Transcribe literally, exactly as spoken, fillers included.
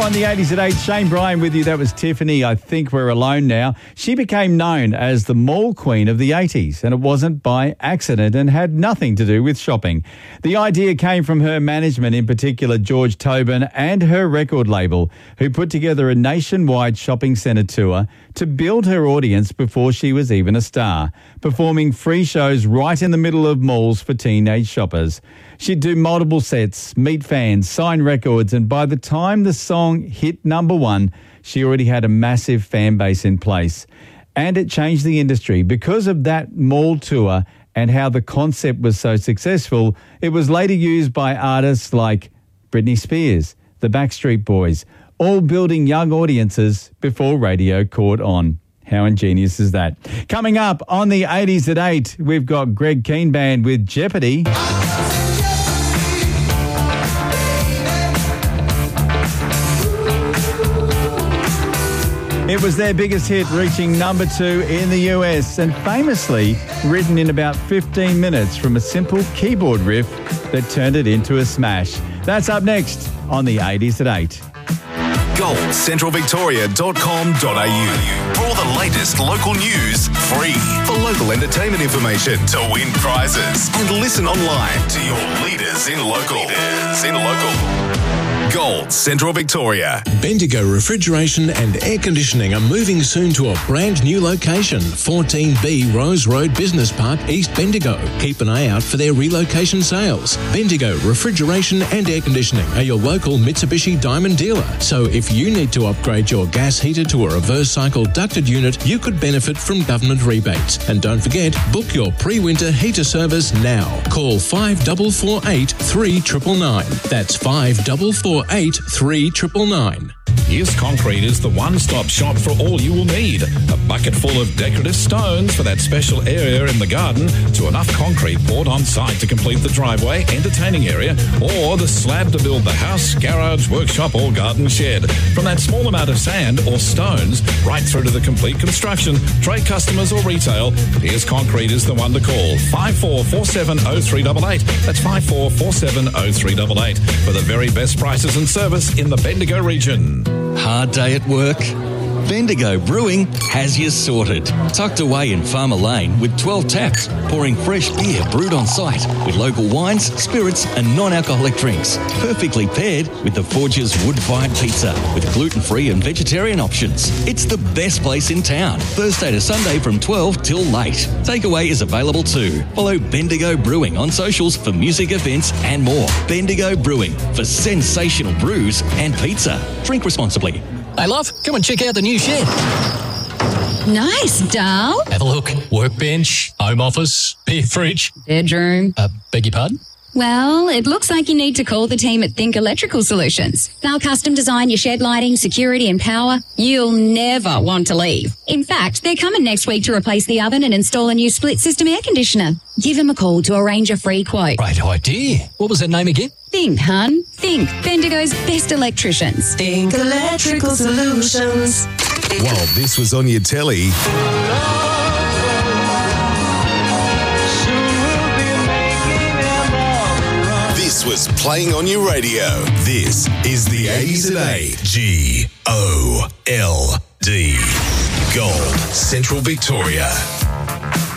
On the eighties at eight, Shane Bryan with you. That was Tiffany. I think we're alone now. She became known as the mall queen of the eighties, and it wasn't by accident and had nothing to do with shopping. The idea came from her management, in particular George Tobin and her record label, who put together a nationwide shopping centre tour to build her audience before she was even a star, performing free shows right in the middle of malls for teenage shoppers. She'd do multiple sets, meet fans, sign records, and by the time the song hit number one, she already had a massive fan base in place. And it changed the industry. Because of that mall tour and how the concept was so successful, it was later used by artists like Britney Spears, the Backstreet Boys, all building young audiences before radio caught on. How ingenious is that? Coming up on the eighties at eight, we've got Greg Keen Band with Jeopardy. It was their biggest hit, reaching number two in the U S and famously written in about fifteen minutes from a simple keyboard riff that turned it into a smash. That's up next on the eighties at eight. gold central victoria dot com dot a u. For all the latest local news, free. For local entertainment information, to win prizes, and listen online to your leaders in local. Leaders in local. Gold Central Victoria. Bendigo Refrigeration and Air Conditioning are moving soon to a brand new location, fourteen B Rose Road Business Park, East Bendigo. Keep an eye out for their relocation sales. Bendigo Refrigeration and Air Conditioning are your local Mitsubishi Diamond dealer. So if you need to upgrade your gas heater to a reverse cycle ducted unit, you could benefit from government rebates. And don't forget, book your pre-winter heater service now. Call five four four eight, three nine nine nine. That's five four four eight, three nine nine nine. Here's Concrete is the one-stop shop for all you will need. A bucket full of decorative stones for that special area in the garden, to enough concrete poured on site to complete the driveway, entertaining area, or the slab to build the house, garage, workshop or garden shed. From that small amount of sand or stones right through to the complete construction, trade customers or retail, Here's Concrete is the one to call. five four four seven oh three eight eight. That's five four four seven oh three eight eight for the very best prices and service in the Bendigo region. Hard day at work? Bendigo Brewing has you sorted. Tucked away in Farmer Lane with twelve taps, pouring fresh beer brewed on site with local wines, spirits and non-alcoholic drinks. Perfectly paired with the Forge's wood-fired pizza with gluten-free and vegetarian options. It's the best place in town. Thursday to Sunday from twelve till late. Takeaway is available too. Follow Bendigo Brewing on socials for music events and more. Bendigo Brewing for sensational brews and pizza. Drink responsibly. Hey, love, come and check out the new shed. Nice, doll. Have a look. Workbench, home office, beer fridge. Bedroom. Uh, beg your pardon? Well, it looks like you need to call the team at Think Electrical Solutions. They'll custom design your shed lighting, security and power. You'll never want to leave. In fact, they're coming next week to replace the oven and install a new split system air conditioner. Give them a call to arrange a free quote. Great idea. What was that name again? Think, hun. Think. Bendigo's best electricians. Think Electrical Solutions. While this was on your telly, this was playing on your radio. This is the eighties at eight. G O L D. Gold Central Victoria.